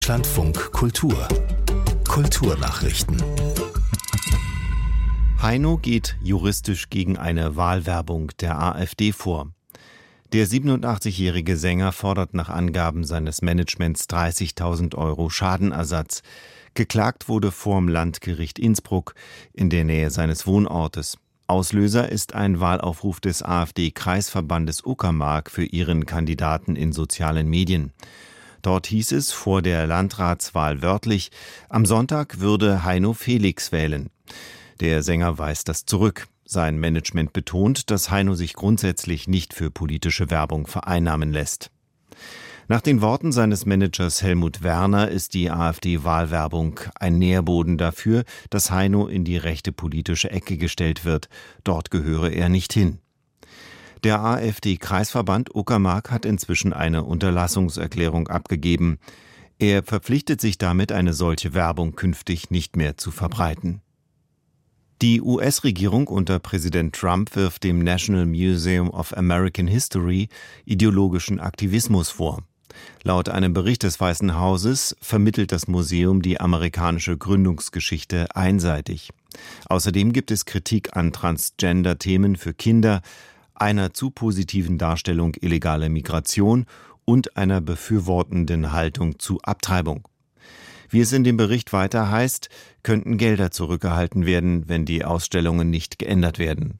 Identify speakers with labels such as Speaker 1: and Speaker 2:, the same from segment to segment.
Speaker 1: Deutschlandfunk Kultur. Kulturnachrichten.
Speaker 2: Heino geht juristisch gegen eine Wahlwerbung der AfD vor. Der 87-jährige Sänger fordert nach Angaben seines Managements 30.000 € Schadenersatz. Geklagt wurde vorm Landgericht Innsbruck in der Nähe seines Wohnortes. Auslöser ist ein Wahlaufruf des AfD-Kreisverbandes Uckermark für ihren Kandidaten in sozialen Medien. Dort hieß es vor der Landratswahl wörtlich, am Sonntag würde Heino Felix wählen. Der Sänger weist das zurück. Sein Management betont, dass Heino sich grundsätzlich nicht für politische Werbung vereinnahmen lässt. Nach den Worten seines Managers Helmut Werner ist die AfD-Wahlwerbung ein Nährboden dafür, dass Heino in die rechte politische Ecke gestellt wird. Dort gehöre er nicht hin. Der AfD-Kreisverband Uckermark hat inzwischen eine Unterlassungserklärung abgegeben. Er verpflichtet sich damit, eine solche Werbung künftig nicht mehr zu verbreiten. Die US-Regierung unter Präsident Trump wirft dem National Museum of American History ideologischen Aktivismus vor. Laut einem Bericht des Weißen Hauses vermittelt das Museum die amerikanische Gründungsgeschichte einseitig. Außerdem gibt es Kritik an Transgender-Themen für Kinder, einer zu positiven Darstellung illegaler Migration und einer befürwortenden Haltung zu Abtreibung. Wie es in dem Bericht weiter heißt, könnten Gelder zurückgehalten werden, wenn die Ausstellungen nicht geändert werden.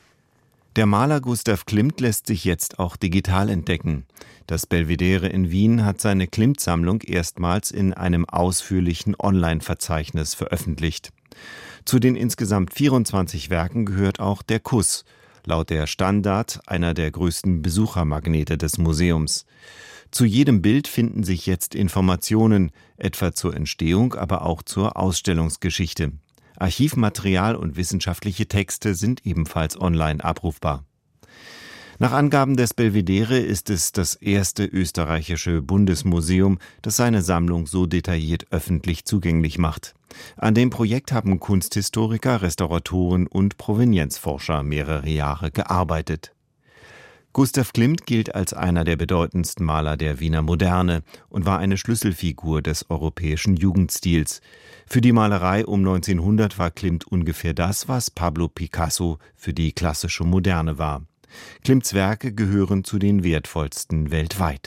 Speaker 2: Der Maler Gustav Klimt lässt sich jetzt auch digital entdecken. Das Belvedere in Wien hat seine Klimt-Sammlung erstmals in einem ausführlichen Online-Verzeichnis veröffentlicht. Zu den insgesamt 24 Werken gehört auch Der Kuss, laut der Standard einer der größten Besuchermagnete des Museums. Zu jedem Bild finden sich jetzt Informationen, etwa zur Entstehung, aber auch zur Ausstellungsgeschichte. Archivmaterial und wissenschaftliche Texte sind ebenfalls online abrufbar. Nach Angaben des Belvedere ist es das erste österreichische Bundesmuseum, das seine Sammlung so detailliert öffentlich zugänglich macht. An dem Projekt haben Kunsthistoriker, Restauratoren und Provenienzforscher mehrere Jahre gearbeitet. Gustav Klimt gilt als einer der bedeutendsten Maler der Wiener Moderne und war eine Schlüsselfigur des europäischen Jugendstils. Für die Malerei um 1900 war Klimt ungefähr das, was Pablo Picasso für die klassische Moderne war. Klimts Werke gehören zu den wertvollsten weltweit.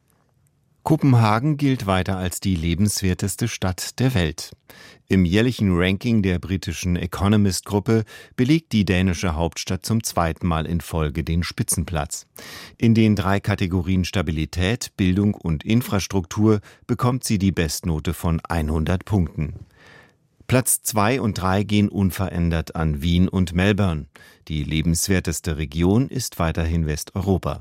Speaker 2: Kopenhagen gilt weiter als die lebenswerteste Stadt der Welt. Im jährlichen Ranking der britischen Economist-Gruppe belegt die dänische Hauptstadt zum zweiten Mal in Folge den Spitzenplatz. In den 3 Kategorien Stabilität, Bildung und Infrastruktur bekommt sie die Bestnote von 100 Punkten. Platz 2 und 3 gehen unverändert an Wien und Melbourne. Die lebenswerteste Region ist weiterhin Westeuropa.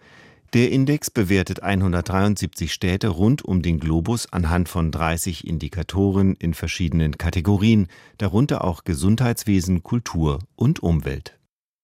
Speaker 2: Der Index bewertet 173 Städte rund um den Globus anhand von 30 Indikatoren in verschiedenen Kategorien, darunter auch Gesundheitswesen, Kultur und Umwelt.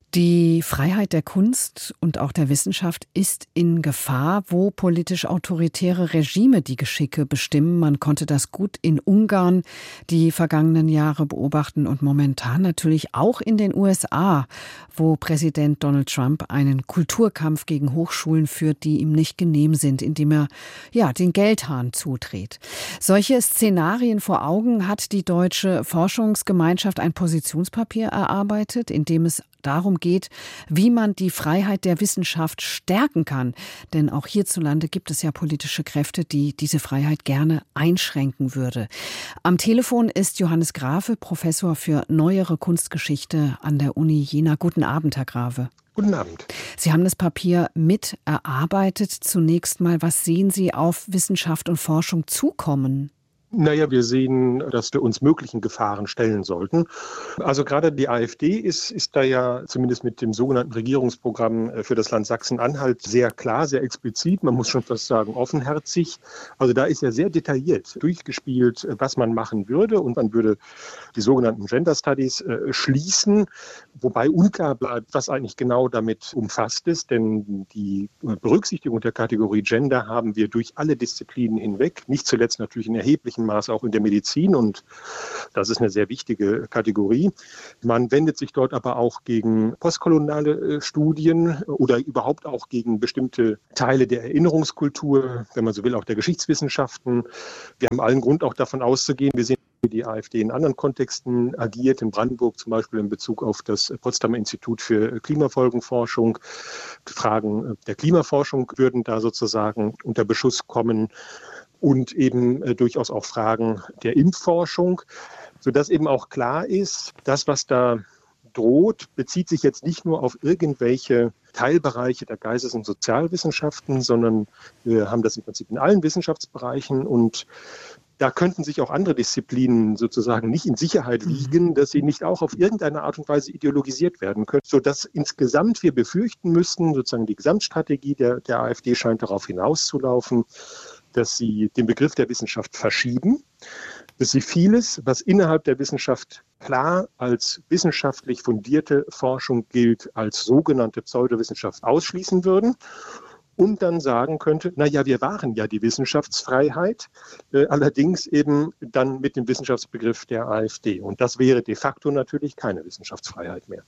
Speaker 3: Die Freiheit der Kunst und auch der Wissenschaft ist in Gefahr, wo politisch autoritäre Regime die Geschicke bestimmen. Man konnte das gut in Ungarn die vergangenen Jahre beobachten und momentan natürlich auch in den USA, wo Präsident Donald Trump einen Kulturkampf gegen Hochschulen führt, die ihm nicht genehm sind, indem er den Geldhahn zudreht. Solche Szenarien vor Augen hat die Deutsche Forschungsgemeinschaft ein Positionspapier erarbeitet, in dem es darum geht, wie man die Freiheit der Wissenschaft stärken kann. Denn auch hierzulande gibt es ja politische Kräfte, die diese Freiheit gerne einschränken würde. Am Telefon ist Johannes Grafe, Professor für Neuere Kunstgeschichte an der Uni Jena. Guten Abend, Herr Grafe.
Speaker 4: Guten Abend.
Speaker 3: Sie haben das Papier mit erarbeitet. Zunächst mal, was sehen Sie auf Wissenschaft und Forschung zukommen?
Speaker 4: Naja, wir sehen, dass wir uns möglichen Gefahren stellen sollten. Also gerade die AfD ist da ja zumindest mit dem sogenannten Regierungsprogramm für das Land Sachsen-Anhalt sehr klar, sehr explizit, man muss schon fast sagen offenherzig. Also da ist ja sehr detailliert durchgespielt, was man machen würde, und man würde die sogenannten Gender Studies schließen, wobei unklar bleibt, was eigentlich genau damit umfasst ist, denn die Berücksichtigung der Kategorie Gender haben wir durch alle Disziplinen hinweg, nicht zuletzt natürlich in erheblichem erheblichem Maße auch in der Medizin und das ist eine sehr wichtige Kategorie. Man wendet sich dort aber auch gegen postkoloniale Studien oder überhaupt auch gegen bestimmte Teile der Erinnerungskultur, wenn man so will, auch der Geschichtswissenschaften. Wir haben allen Grund auch davon auszugehen, wir sehen, wie die AfD in anderen Kontexten agiert, in Brandenburg zum Beispiel in Bezug auf das Potsdamer Institut für Klimafolgenforschung. Fragen der Klimaforschung würden da sozusagen unter Beschuss kommen und eben durchaus auch Fragen der Impfforschung, sodass eben auch klar ist, das, was da droht, bezieht sich jetzt nicht nur auf irgendwelche Teilbereiche der Geistes- und Sozialwissenschaften, sondern wir haben das im Prinzip in allen Wissenschaftsbereichen und da könnten sich auch andere Disziplinen sozusagen nicht in Sicherheit wiegen, dass sie nicht auch auf irgendeine Art und Weise ideologisiert werden können, sodass insgesamt wir befürchten müssten, sozusagen die Gesamtstrategie der AfD scheint darauf hinauszulaufen, dass sie den Begriff der Wissenschaft verschieben, dass sie vieles, was innerhalb der Wissenschaft klar als wissenschaftlich fundierte Forschung gilt, als sogenannte Pseudowissenschaft ausschließen würden und dann sagen könnte, naja, wir wahren ja die Wissenschaftsfreiheit, allerdings eben dann mit dem Wissenschaftsbegriff der AfD. Und das wäre de facto natürlich keine Wissenschaftsfreiheit mehr.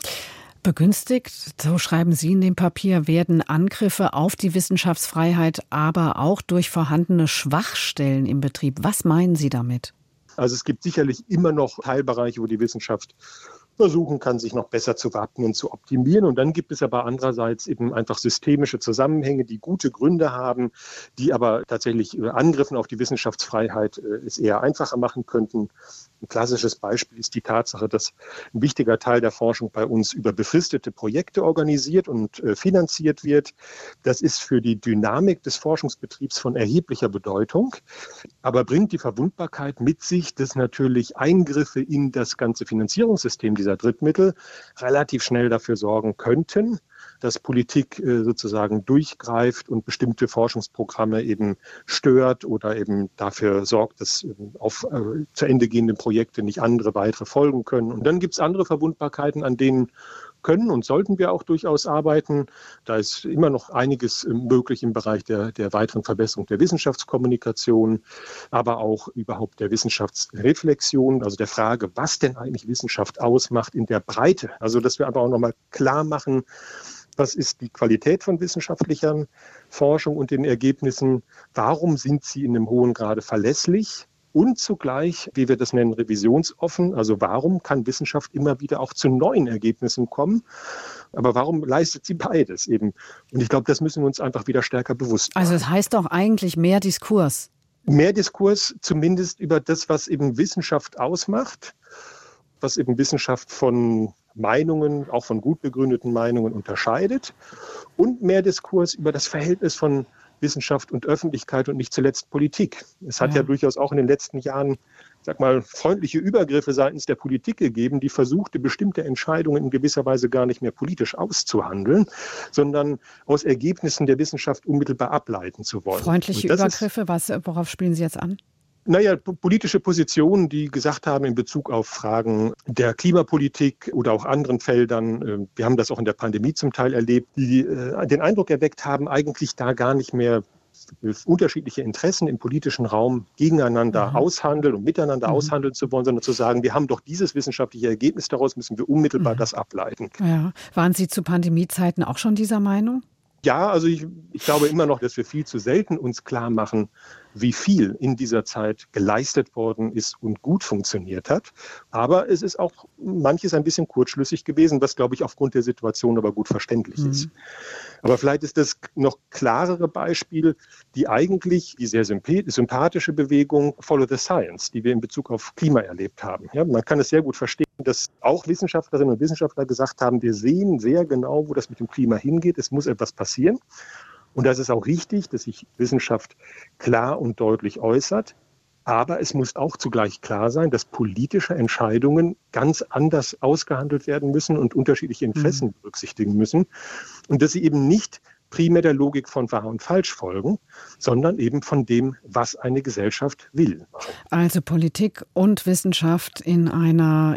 Speaker 3: Begünstigt, so schreiben Sie in dem Papier, werden Angriffe auf die Wissenschaftsfreiheit aber auch durch vorhandene Schwachstellen im Betrieb. Was meinen Sie damit?
Speaker 4: Also es gibt sicherlich immer noch Teilbereiche, wo die Wissenschaft versuchen kann, sich noch besser zu wappnen, zu optimieren. Und dann gibt es aber andererseits eben einfach systemische Zusammenhänge, die gute Gründe haben, die aber tatsächlich Angriffen auf die Wissenschaftsfreiheit es eher einfacher machen könnten. Ein klassisches Beispiel ist die Tatsache, dass ein wichtiger Teil der Forschung bei uns über befristete Projekte organisiert und finanziert wird. Das ist für die Dynamik des Forschungsbetriebs von erheblicher Bedeutung, aber bringt die Verwundbarkeit mit sich, dass natürlich Eingriffe in das ganze Finanzierungssystem dieser Drittmittel relativ schnell dafür sorgen könnten, dass Politik sozusagen durchgreift und bestimmte Forschungsprogramme eben stört oder eben dafür sorgt, dass auf zu Ende gehende Projekte nicht andere weitere folgen können. Und dann gibt es andere Verwundbarkeiten, an denen können und sollten wir auch durchaus arbeiten. Da ist immer noch einiges möglich im Bereich der weiteren Verbesserung der Wissenschaftskommunikation, aber auch überhaupt der Wissenschaftsreflexion, also der Frage, was denn eigentlich Wissenschaft ausmacht in der Breite. Also dass wir aber auch nochmal klar machen, was ist die Qualität von wissenschaftlicher Forschung und den Ergebnissen? Warum sind sie in einem hohen Grade verlässlich? Und zugleich, wie wir das nennen, revisionsoffen. Also warum kann Wissenschaft immer wieder auch zu neuen Ergebnissen kommen? Aber warum leistet sie beides eben? Und ich glaube, das müssen wir uns einfach wieder stärker bewusst machen.
Speaker 3: Also es heißt doch eigentlich mehr Diskurs.
Speaker 4: Mehr Diskurs zumindest über das, was eben Wissenschaft ausmacht, was eben Wissenschaft von Meinungen, auch von gut begründeten Meinungen unterscheidet. Und mehr Diskurs über das Verhältnis von Wissenschaft und Öffentlichkeit und nicht zuletzt Politik. Es hat ja durchaus auch in den letzten Jahren, freundliche Übergriffe seitens der Politik gegeben, die versuchte, bestimmte Entscheidungen in gewisser Weise gar nicht mehr politisch auszuhandeln, sondern aus Ergebnissen der Wissenschaft unmittelbar ableiten zu wollen.
Speaker 3: Freundliche Übergriffe, worauf spielen Sie jetzt an?
Speaker 4: Naja, politische Positionen, die gesagt haben in Bezug auf Fragen der Klimapolitik oder auch anderen Feldern, wir haben das auch in der Pandemie zum Teil erlebt, die den Eindruck erweckt haben, eigentlich da gar nicht mehr unterschiedliche Interessen im politischen Raum gegeneinander aushandeln und miteinander aushandeln zu wollen, sondern zu sagen, wir haben doch dieses wissenschaftliche Ergebnis, daraus müssen wir unmittelbar das ableiten.
Speaker 3: Ja. Waren Sie zu Pandemiezeiten auch schon dieser Meinung?
Speaker 4: Ja, also ich glaube immer noch, dass wir viel zu selten uns klar machen, wie viel in dieser Zeit geleistet worden ist und gut funktioniert hat. Aber es ist auch manches ein bisschen kurzschlüssig gewesen, was, glaube ich, aufgrund der Situation aber gut verständlich ist. Aber vielleicht ist das noch klarere Beispiel, die eigentlich die sehr sympathische Bewegung Follow the Science, die wir in Bezug auf Klima erlebt haben. Ja, man kann es sehr gut verstehen, dass auch Wissenschaftlerinnen und Wissenschaftler gesagt haben, wir sehen sehr genau, wo das mit dem Klima hingeht. Es muss etwas passieren. Und das ist auch richtig, dass sich Wissenschaft klar und deutlich äußert. Aber es muss auch zugleich klar sein, dass politische Entscheidungen ganz anders ausgehandelt werden müssen und unterschiedliche Interessen berücksichtigen müssen. Und dass sie eben nicht primär der Logik von Wahr und Falsch folgen, sondern eben von dem, was eine Gesellschaft will.
Speaker 3: Also Politik und Wissenschaft in einer,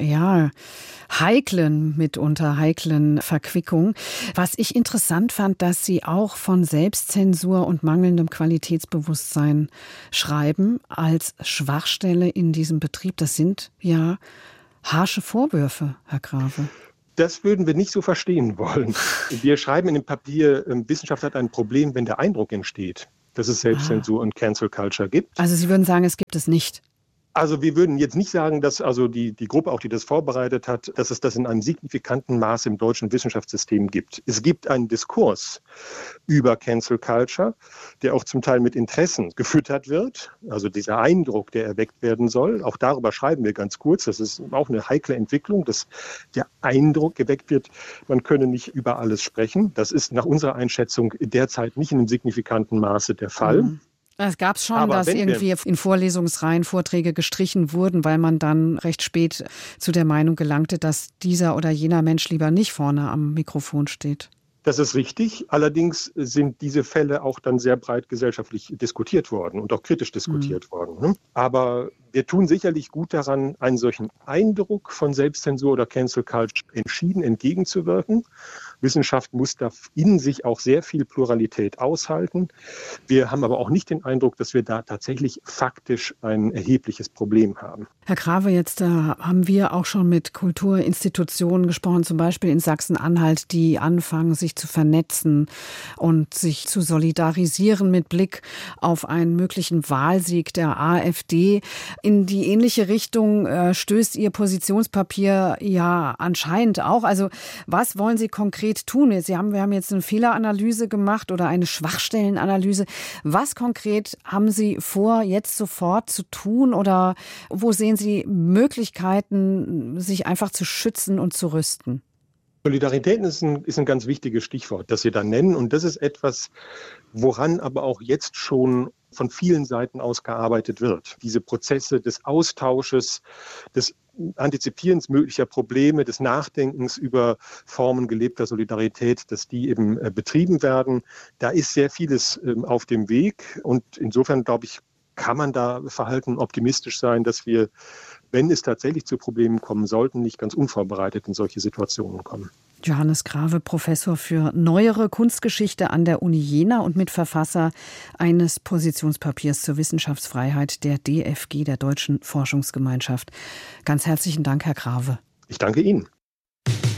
Speaker 3: mitunter heiklen Verquickung. Was ich interessant fand, dass Sie auch von Selbstzensur und mangelndem Qualitätsbewusstsein schreiben als Schwachstelle in diesem Betrieb. Das sind ja harsche Vorwürfe, Herr Grave.
Speaker 4: Das würden wir nicht so verstehen wollen. Wir schreiben in dem Papier, Wissenschaft hat ein Problem, wenn der Eindruck entsteht, dass es Selbstzensur und Cancel Culture gibt.
Speaker 3: Also Sie würden sagen, es gibt es nicht.
Speaker 4: Also wir würden jetzt nicht sagen, dass also die Gruppe, auch die das vorbereitet hat, dass es das in einem signifikanten Maß im deutschen Wissenschaftssystem gibt. Es gibt einen Diskurs über Cancel Culture, der auch zum Teil mit Interessen gefüttert wird. Also dieser Eindruck, der erweckt werden soll. Auch darüber schreiben wir ganz kurz. Das ist auch eine heikle Entwicklung, dass der Eindruck geweckt wird, man könne nicht über alles sprechen. Das ist nach unserer Einschätzung derzeit nicht in einem signifikanten Maße der Fall.
Speaker 3: Mhm. Es gab es schon, dass irgendwie in Vorlesungsreihen Vorträge gestrichen wurden, weil man dann recht spät zu der Meinung gelangte, dass dieser oder jener Mensch lieber nicht vorne am Mikrofon steht.
Speaker 4: Das ist richtig. Allerdings sind diese Fälle auch dann sehr breit gesellschaftlich diskutiert worden und auch kritisch diskutiert worden. Aber wir tun sicherlich gut daran, einen solchen Eindruck von Selbstzensur oder Cancel Culture entschieden entgegenzuwirken. Wissenschaft muss da in sich auch sehr viel Pluralität aushalten. Wir haben aber auch nicht den Eindruck, dass wir da tatsächlich faktisch ein erhebliches Problem haben.
Speaker 3: Herr Grave, jetzt haben wir auch schon mit Kulturinstitutionen gesprochen, zum Beispiel in Sachsen-Anhalt, die anfangen, sich zu vernetzen und sich zu solidarisieren mit Blick auf einen möglichen Wahlsieg der AfD. In die ähnliche Richtung stößt Ihr Positionspapier ja anscheinend auch. Also was wollen Sie konkret tun? Wir haben jetzt eine Fehleranalyse gemacht oder eine Schwachstellenanalyse. Was konkret haben Sie vor, jetzt sofort zu tun oder wo sehen Sie Möglichkeiten, sich einfach zu schützen und zu rüsten?
Speaker 4: Solidarität ist ein ganz wichtiges Stichwort, das Sie da nennen. Und das ist etwas, woran aber auch jetzt schon von vielen Seiten aus gearbeitet wird. Diese Prozesse des Austausches, des Antizipierens möglicher Probleme, des Nachdenkens über Formen gelebter Solidarität, dass die eben betrieben werden. Da ist sehr vieles auf dem Weg. Und insofern, glaube ich, kann man da verhalten optimistisch sein, dass wir, wenn es tatsächlich zu Problemen kommen sollten, nicht ganz unvorbereitet in solche Situationen kommen.
Speaker 3: Johannes Grave, Professor für Neuere Kunstgeschichte an der Uni Jena und Mitverfasser eines Positionspapiers zur Wissenschaftsfreiheit der DFG, der Deutschen Forschungsgemeinschaft. Ganz herzlichen Dank, Herr Grave.
Speaker 4: Ich danke Ihnen.